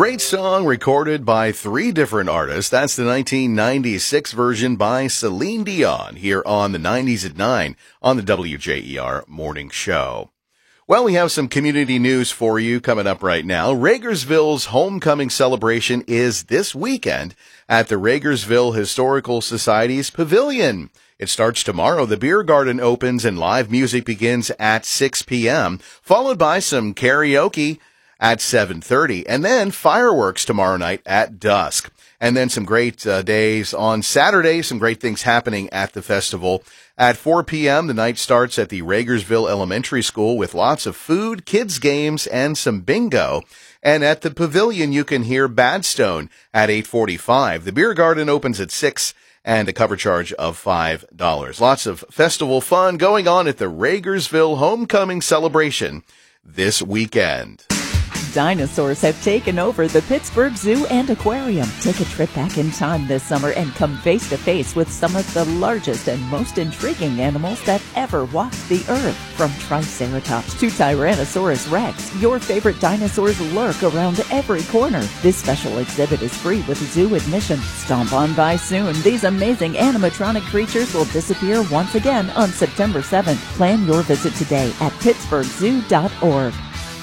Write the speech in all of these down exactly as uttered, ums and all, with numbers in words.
great song recorded by three different artists. That's the nineteen ninety-six version by Celine Dion here on the nineties at nine on the W J E R Morning Show. Well, we have some community news for you coming up right now. Ragersville's homecoming celebration is this weekend at the Ragersville Historical Society's Pavilion. It starts tomorrow. The beer garden opens and live music begins at six p.m., followed by some karaoke at seven thirty, and then fireworks tomorrow night at dusk. And then some great uh, days on Saturday, some great things happening at the festival. At four p.m., the night starts at the Ragersville Elementary School with lots of food, kids' games, and some bingo. And at the Pavilion, you can hear Badstone at eight forty-five. The beer garden opens at six and a cover charge of five dollars. Lots of festival fun going on at the Ragersville Homecoming Celebration this weekend. Dinosaurs have taken over the Pittsburgh Zoo and Aquarium. Take a trip back in time this summer and come face to face with some of the largest and most intriguing animals that ever walked the earth. From Triceratops to Tyrannosaurus Rex, your favorite dinosaurs lurk around every corner. This special exhibit is free with zoo admission. Stomp on by soon. These amazing animatronic creatures will disappear once again on September seventh. Plan your visit today at pittsburgh zoo dot org.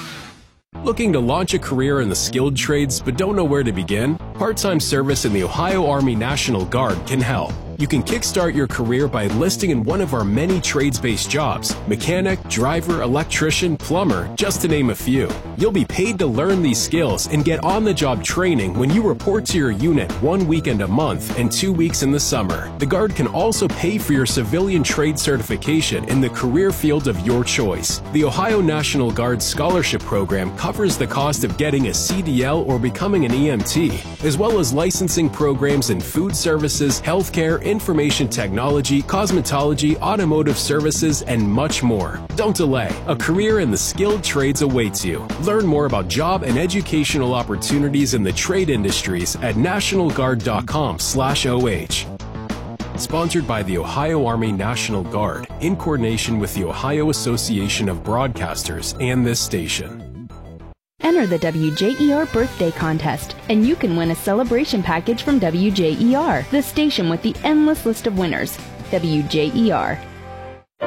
Looking to launch a career in the skilled trades but don't know where to begin? Part-time service in the Ohio Army National Guard can help. You can kickstart your career by enlisting in one of our many trades-based jobs: mechanic, driver, electrician, plumber, just to name a few. You'll be paid to learn these skills and get on-the-job training when you report to your unit one weekend a month and two weeks in the summer. The Guard can also pay for your civilian trade certification in the career field of your choice. The Ohio National Guard Scholarship Program covers the cost of getting a C D L or becoming an E M T, as well as licensing programs in food services, healthcare, information technology, cosmetology, automotive services, and much more. Don't delay. A career in the skilled trades awaits you. Learn more about job and educational opportunities in the trade industries at national guard dot com slash O H. Sponsored by the Ohio Army National Guard, in coordination with the Ohio Association of Broadcasters and this station. Enter the W J E R birthday contest, and you can win a celebration package from W J E R, the station with the endless list of winners. W J E R,